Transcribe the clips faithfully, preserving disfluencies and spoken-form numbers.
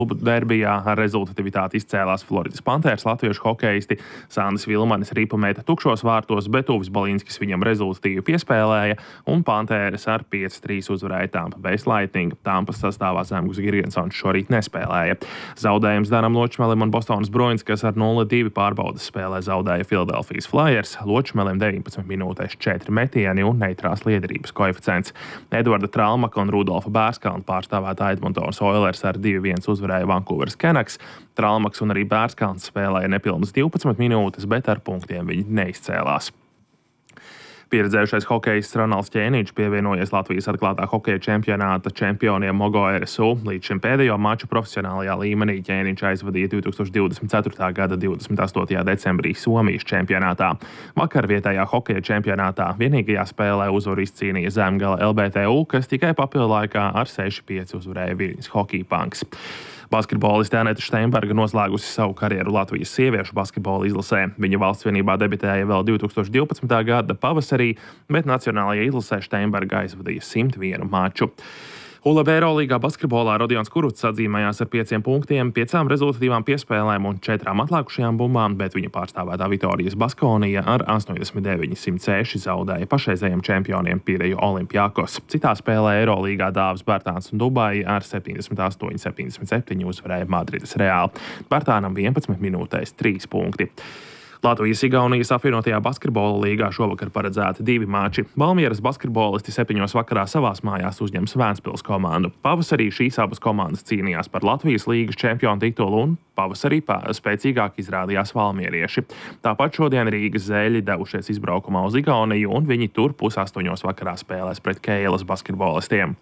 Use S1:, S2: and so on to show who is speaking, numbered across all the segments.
S1: derbijā ar rezultatīvitāti izcēlās Floridas Panthers latviešu hokeisti. Sandis Vilmanis ripu meta tukšos vārtos, bet Uvis Balinskis viņam rezultatīvi piespēlēja, un Panthers ar pieci trīs uzvarēja Tampa Bay Lightning. Tampas sastāvā Zemgus Girgensons šorīt nespēlēja. Zaudējums Danam Ločmelim un Bostonas Bruins, kas ar nulle divi pārbaudas spēlē zaudēja Philadelphijas Flyers. Ločmelim deviņpadsmit minūtēs četri metieni un neitrās liederības koeficients. Edvarda Tralmaka un Rudolfa Bērskalna pārstāvētā Edmontonas Oilers ar divi viens uzvarēja Vancouveras Canucks. Tralmaks un arī Bērskalns spēlēja nepilnas divpadsmit minūtes, bet ar punktiem viņi neizcēlās. Pieredzējušais hokejists Ronalds Ķēniņš pievienojies Latvijas atklātā hokeja čempionāta čempioniem Mogo R S U. Līdz šim pēdējo maču profesionālajā līmenī Ķēniņš aizvadīja divi tūkstoši divdesmit ceturtā gada divdesmit astotajā decembrī Somijas čempionātā. Vakar vietējā hokeja čempionātā vienīgajā spēlē uzvaru izcīnīja Zemgala L B T U, kas tikai papildu laikā ar seši pieci uzvarēja Viļņas Hockey Punks. Basketboliste Aneta Steinberga noslēgusi savu karjeru Latvijas sieviešu basketbola izlasē. Viņa valsts vienībā debitēja vēl divi tūkstoši divpadsmitā gada pavasarī, bet nacionālajā izlasē Steinberga aizvadīja simt vienu maču. U L B Eirolīgā basketbolā Rodions Kurucs atzīmējās ar pieciem punktiem, piecām rezultatīvām piespēlēm un četrām atlikušajām bumbām, bet viņa pārstāvētā Vitorijas Baskonija ar astoņdesmit deviņi simt seši zaudēja pašreizējiem čempioniem Pireju Olimpiakos. Citā spēlē Eirolīgā Dāvis Bērtāns un Dubai ar septiņdesmit astoņi septiņdesmit septiņi uzvarēja Madrides Real. Bērtānam vienpadsmit minūtēs trīs punkti. Latvijas-Igaunijas apvienotajā basketbola līgā šovakar paredzēti divi mači. Valmieras basketbolisti septiņos vakarā savās mājās uzņems Vēnspils komandu. Pavasarī šīs abas komandas cīnījās par Latvijas līgas čempionu titulu un pavasarī spēcīgāk izrādījās valmierieši. Tāpat šodien Rīgas Zēļi devušies izbraukumā uz Igauniju, un viņi tur pusastoņos vakarā spēlēs pret Keilas basketbolistiem.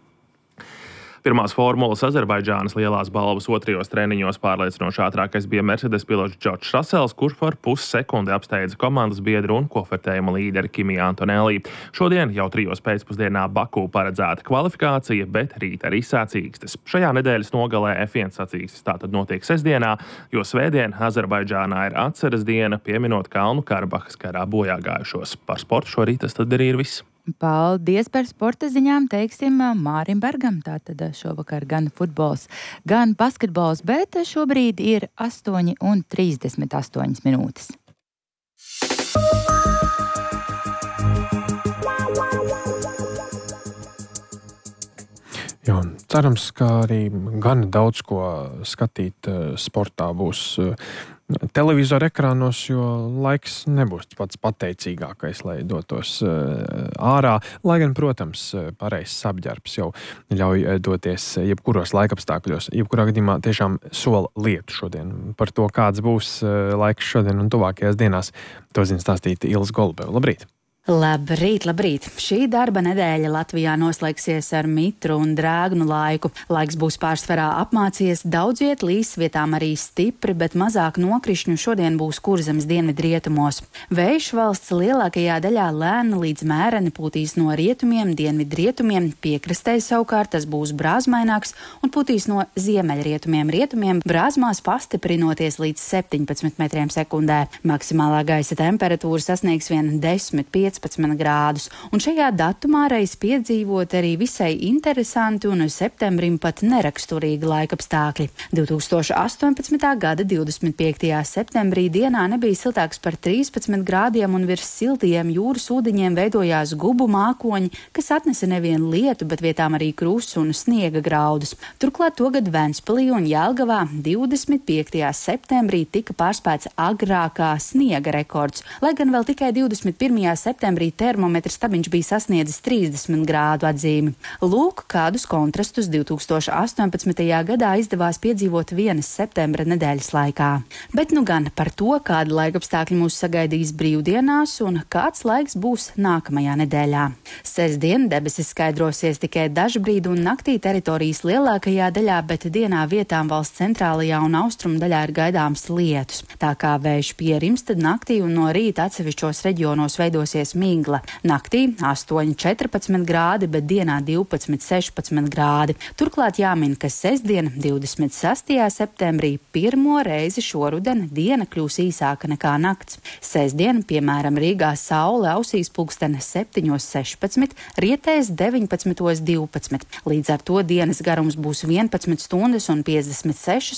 S1: Pirmās formulas Azerbaidžānas lielās balvas otrajos treniņos pārliecinoši ātrākais bija Mercedes pilots Džordžs Rasels, kurš par pussekundi apsteidza komandas biedru un kofetējuma līderi Kimiju Antonelli. Šodien jau trijos pēcpusdienā Baku paredzēta kvalifikācija, bet rīt arī sacīkstes. Šajā nedēļas nogalē F viens sacīkstes tātad notiek sestdienā, jo svētdien Azerbaidžānā ir atceres diena, pieminot Kalnu Karabahas karā bojāgājušos. Par sportu šorīt tas tad arī ir viss.
S2: Paldies par sporta ziņām, teiksim, Mārim Bergam. Tātad šovakar gan futbols, gan basketbols, bet šobrīd ir astoņi un trīsdesmit astoņas minūtes.
S3: Jā, cerams, ka arī gan daudz ko skatīt sportā būs televizoru ekrānos, jo laiks nebūs pats pateicīgākais, lai dotos ārā. Lai gan, protams, pareizs apģērbs jau ļauj doties jebkuros laikapstākļos. Jebkurā gadījumā tiešām sola lietu šodien. Par to, kāds būs laiks šodien un tuvākajās dienās, to zina stāstīt Ilis Golubeva. Labrīt!
S4: Labrīt, labrīt! Šī darba nedēļa Latvijā noslēgsies ar mitru un drēgnu laiku. Laiks būs pārsvarā apmācies, daudz viet līs, vietām arī stipri, bet mazāk nokrišņu šodien būs Kurzemes dienvidrietumos. Vējš valsts lielākajā daļā lēni līdz mēreni pūtīs no rietumiem, dienvidrietumiem, piekrastē savukārt tas būs brāzmaināks un pūtīs no ziemeļrietumiem, rietumiem, brāzmās pastiprinoties līdz septiņpadsmit metriem sekundē. Maksimālā gaisa temperatūra sasniegs vien desmit piecpadsmit grādus, un šajā datumā reiz piedzīvot arī visai interesanti un septembrim pat neraksturīgi laikapstākļi. divi tūkstoši astoņpadsmitā gada divdesmit piektajā septembrī dienā nebija siltāks par trīspadsmit grādiem un virs siltajiem jūras ūdeņiem veidojās gubu mākoņi, kas atnesa nevien lietu, bet vietām arī krusu un sniega graudus. Turklāt togad Ventspilī un Jelgavā divdesmit piektajā septembrī tika pārspēts agrākā sniega rekords, lai gan vēl tikai divdesmit pirmajā septembrī termometra stabiņš bija sasniedzis trīsdesmit grādu atzīmi. Lūk, kādus kontrastus divi tūkstoši astoņpadsmitajā gadā izdevās piedzīvot vienas septembra nedēļas laikā. Bet nu gan par to, kāda laikapstākļi mūs sagaidīs brīvdienās un kāds laiks būs nākamajā nedēļā. Sestdien debesis skaidrosies tikai dažbrīd un naktī teritorijas lielākajā daļā, bet dienā vietām valsts centrālajā un austrumu daļā ir gaidāms lietus. Tā kā vējš pierims, tad naktī un no rīta atsevišķos reģionos veidosies iestāsies migla. Naktī astoņi četrpadsmit grādi, bet dienā divpadsmit sešpadsmit grādi. Turklāt jāmin, ka sestdien, divdesmit sastajā septembrī, pirmo reizi šoruden diena kļūs īsāka nekā nakts. Sestdien, piemēram, Rīgā saule ausīs pulksten septiņos sešpadsmit, rietēs deviņpadsmitos divpadsmit. Līdz ar to dienas garums būs vienpadsmit stundas un piecdesmit sešas